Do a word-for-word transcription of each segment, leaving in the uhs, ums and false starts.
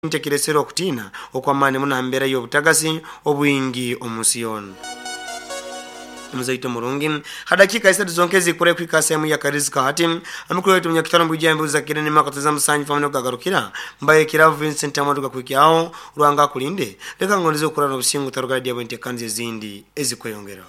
ntekeresera okutina okwamani munambera y'obutagasi obwingi omusiyon muzaito murungi hadakika isatu zonkezi kure kwika sehemu ya karizika hati amikuru yetu mnyakitano mbujambo za kirene makataza musanyi famano gagarukira mbaye kiravu Vincent Amaduga kwikiao ruanga kulinde reka ngonizo kurana obusingu taruga dia bwente kanze zindi ezikweyongera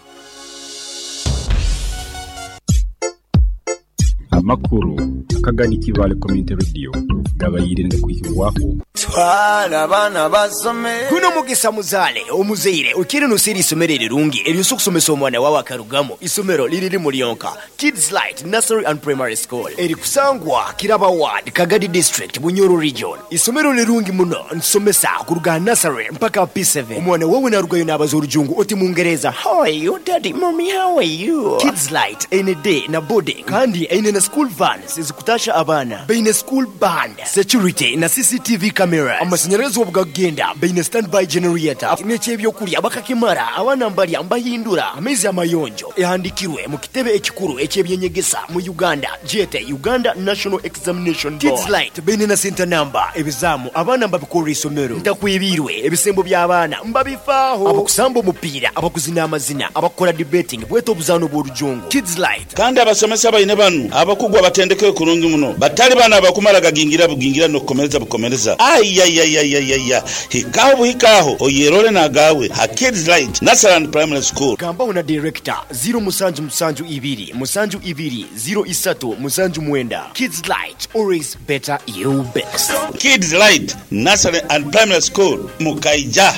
amakuru akagani kivale community radio gabayirinde kwikirwako twala bana basome kuno mugisa muzale omuzeire ukiri nusiri isomero rirungi eriyo kusomesa omwana wawe akarugamo isomero liriri muri yonka Kids Light Nursery and Primary School eri kusangwa Kiraba Ward Kagadi District Bunyoro Region isomero lirungi muno nsomesa kuruga nursery mpaka P seven omwana wawe narugayo nabazuru jungu oti mungereza how are you daddy mommy how are you Kids Light any day na boarding kandi ine na school vans zikutasha abana baina school band security na C C T V camera amasinyarazo obugagenda baina standby generator n'ekyebyo kuli abakakimara abana mbali ambahindura amezi amayonjo ehandikirwe mu kitebe ekikuru ekyebyenyegesa mu Uganda G T Uganda National Examination Board Kids Light baina na center number ebizamu abana mbabikora isomero ntakwibirwe ebisembo by'abana mbabifaho abakusamba omupira abakuzina amazina abakora debating bweto obuzano bw'orujungu Kids Light kandi abasomesa bayine banu abakugwa batendeke kurungi muno batali bana abakumara gagingira bugingira no komereza bukomereza ayayayayaya hikaho buhikaho oyerole na gawe ha Kids Light Nursery and Primary School kamba una director zero musanju musanju ibiri musanju ibiri zero isatu musanju mwenda Kids Light always better you best Kids Light Nursery and Primary School mukaija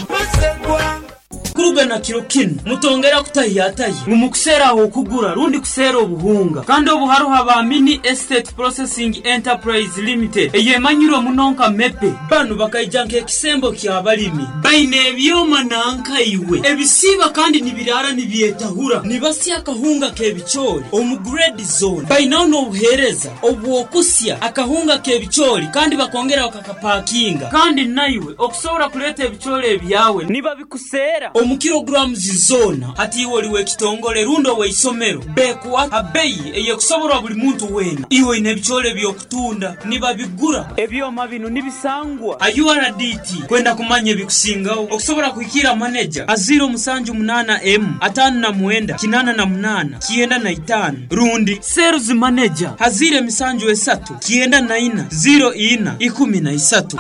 kuruga na kirokin mutongera kutayataye ngumukusera aho kugura rundi kusera obuhunga kandi obuharo haba mini estate processing enterprise limited eyemanyiro munonka mepe banu bakayijanke kisembo kyabalimi baine ebyoma nanka iwe ebisiba kandi nibirara nibyetahura nibasya akahunga kebichori omugrade zone bainono obuhereza obwokusya akahunga kebichori kandi bakongera bakakapakinga kandi naiwe okusobora kuleta ebichori ebyawe niba bikusera omu kilograms zona ati woliwe kitongole rundo we isomero bekuwa abeyi eye kusobora buli muntu wena iwe inebichole byokutunda niba bigura ebyoma bino nibisangwa U R D T kwenda kumanye bikusingaho okusobora kuikira manager aziro musanju munana M atanu na mwenda kinana na munana kienda na itano rundi sales manager hazire misanju esatu kienda na ina zero ina ikumi na isatu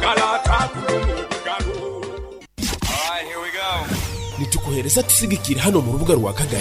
nitukuhereza tusigikira hano mu rubuga rwa Kagari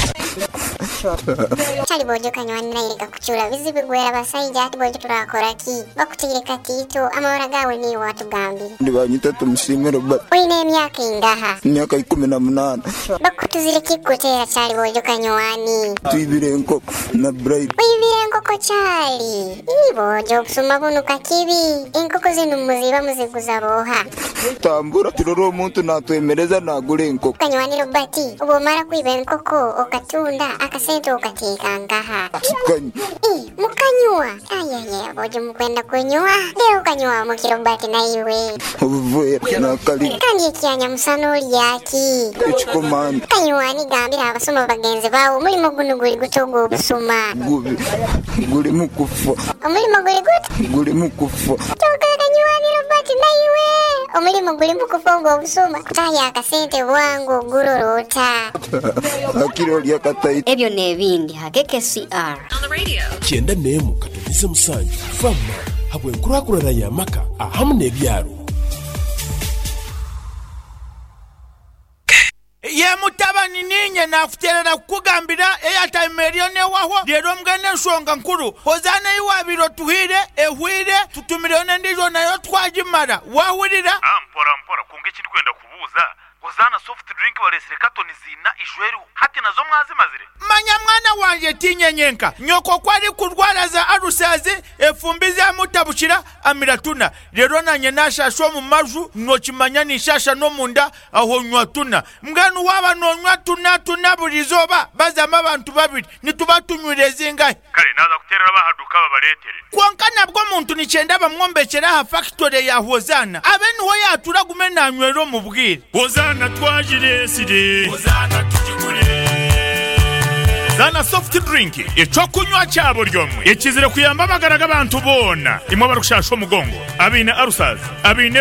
Chali bojo kanywanira ireka kuchura bizibi gwera basayija ati bojo turakora ki bakutireka tito amahora gawe ni watu gambi ndibanyita tumushimira Robert oine emyaka ingaha myaka ikumi na munana bakutuzire kikutera chali bojo kanywani tuibirenko na bride uibirenko ko chali ibojo kusuma bunu kakibi inkoko zinu muziba muziguza boha tambura turoro umuntu natwemereza nagure inkoko kanywani Robert ubo mara kwiba inkoko okatunda akasento okatika ngaha Chikanyi eh mukanywa ayaya bojo mukwenda kunywa leo kanywa mukirobati na iwe uvuye na kali kandi kyanya musanoli yaki echikomani kanywani gambira abasoma bagenzi bawo mulimo guno guli gutogo obusuma gubi guli mukufa omulimo guli gut guli mukufa toka kanywani Robert na iwe omulimo guli mukufa ngo obusuma kutaya akasente bwangu gurorota akiro lya katai ebyo nebindi hakeke C R on the radio kienda nemu katulize musanju fama habwe nkurakurana ya maka ahamu nebyaro ye mutabani ninye nafuterera kugambira airtime erione waho rero mgane nsonga nkuru hozana iwabiro tuhire ehwire tutumirone ndizo nayo twajimara wahurira ampora mpora kunge kiri kwenda kubuza hozana soft drink balesire katoni zina ijweru hati nazo mwazimazire manya mwana wanje tinyenyenka nyoko kwari kurwara za arusazi efumbiza mutabushira amiratuna rero nanye nashasho mu maju nokimanya nishasha no munda aho nywatuna mganu waba no nywatuna tuna burizoba bazama abantu babiri nitubatunyureze ngahe kale naza kuterera bahaduka babaletere kwanka nabwo muntu nicenda bamwombekera ha factory ya hozana abeni ho yatura gumena nywero mu bwire hozana twajire sire hozana tujigure zana soft drink ico kunywa cyabo ryomwe ikizire kuyamba bagaraga abantu bona imwe barushasha umugongo abine arusazi abine